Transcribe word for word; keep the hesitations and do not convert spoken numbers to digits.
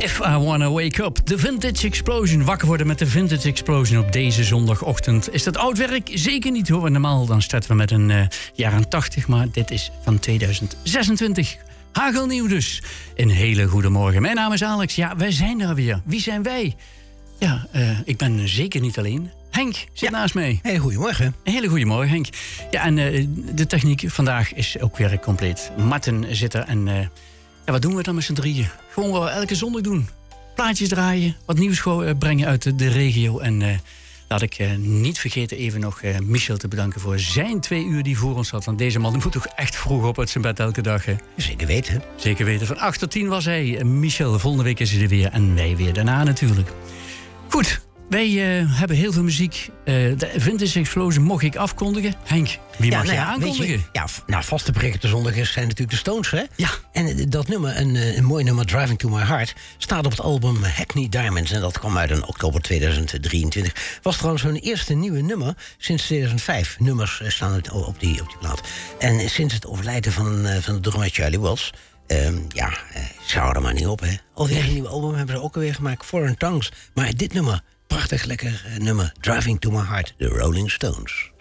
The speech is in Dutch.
If I Wanna Wake Up. De Vintage Explosion. Wakker worden met de Vintage Explosion op deze zondagochtend. Is dat oud werk? Zeker niet hoor. Normaal dan starten we met een uh, jaren tachtig, maar dit is van tweeduizend zesentwintig. Hagelnieuw dus. Een hele goede morgen. Mijn naam is Alex. Ja, wij zijn er weer. Wie zijn wij? Ja, uh, ik ben zeker niet alleen. Henk zit ja. naast mij. Hey, goedemorgen. Een hele goede morgen, Henk. Ja, en uh, de techniek vandaag is ook weer compleet. Martin zit er en uh, ja, wat doen we dan met z'n drieën? Gewoon wat we elke zondag doen. Plaatjes draaien, wat nieuws brengen uit de, de regio. En uh, laat ik uh, niet vergeten even nog uh, Michel te bedanken voor zijn twee uur die voor ons had. Want deze man moet toch echt vroeg op uit zijn bed elke dag. Hè? Zeker weten. Zeker weten. Van acht tot tien was hij. Michel, volgende week is hij er weer. En wij weer daarna natuurlijk. Goed. Wij uh, hebben heel veel muziek. Uh, de Vintage Explosion mocht ik afkondigen. Henk, wie ja, mag nou jij ja, aankondigen? Je, ja, nou, vaste prikken de zondag zijn natuurlijk de Stones, hè? Ja. En uh, dat nummer, een, uh, een mooi nummer, Driving to My Heart, staat op het album Hackney Diamonds. En dat kwam uit in oktober tweeduizend drieëntwintig. Was trouwens hun eerste nieuwe nummer sinds tweeduizend vijf. Nummers uh, staan op die, op die plaat. En sinds het overlijden van, uh, van de drummer Charlie Watts... Um, ja, uh, ze houden er maar niet op, hè. Alweer een nieuwe album hebben ze ook alweer gemaakt, Foreign Tongues. Maar dit nummer... prachtig lekker uh, nummer. Driving to My Heart, The Rolling Stones.